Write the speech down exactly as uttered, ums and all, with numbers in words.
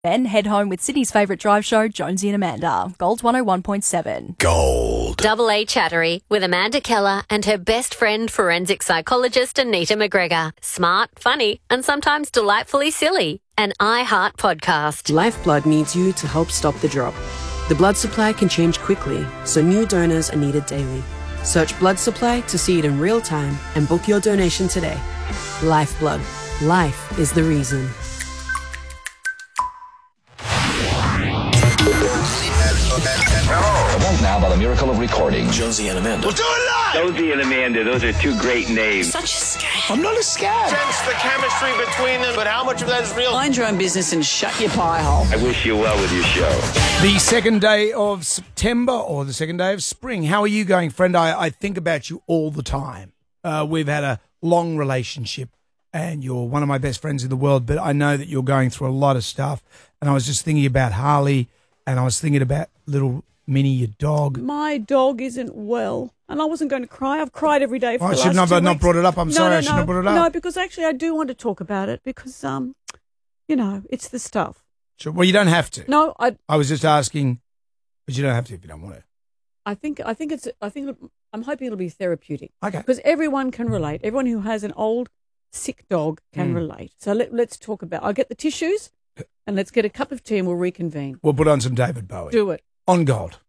Then head home with Sydney's favourite drive show, Jonesy and Amanda. Gold one oh one point seven. Gold. Double A Chattery with Amanda Keller and her best friend, forensic psychologist Anita McGregor. Smart, funny, and sometimes delightfully silly. An iHeart podcast. Lifeblood needs you to help stop the drop. The blood supply can change quickly, so new donors are needed daily. Search blood supply to see it in real time and book your donation today. Lifeblood. Life is the reason. Event now by the miracle of recording. Jonesy and Amanda. We'll do it live! Jonesy and Amanda, those are two great names. Such a scam. I'm not a scam. Sense the chemistry between them, but how much of that is real? Mind your own business and shut your pie hole. I wish you well with your show. The second day of September or the second day of spring. How are you going, friend? I, I think about you all the time. Uh, we've had a long relationship and you're one of my best friends in the world, but I know that you're going through a lot of stuff. And I was just thinking about Harley and I was thinking about little Minnie, your dog. My dog isn't well, and I wasn't going to cry. I've cried every day for Oh, the I should last not two not weeks. brought it up. I'm No, sorry, no, I shouldn't no. have brought it up. No, because actually I do want to talk about it because, um, you know, it's the stuff. Sure. Well, you don't have to. No, I. I was just asking, but you don't have to if you don't want to. I think. I think it's. I think. I'm hoping it'll be therapeutic. Okay. Because everyone can relate. Everyone who has an old, sick dog can Mm. relate. So let, let's talk about. I'll get the tissues, and let's get a cup of tea, and we'll reconvene. We'll put on some David Bowie. Do it. On Gold.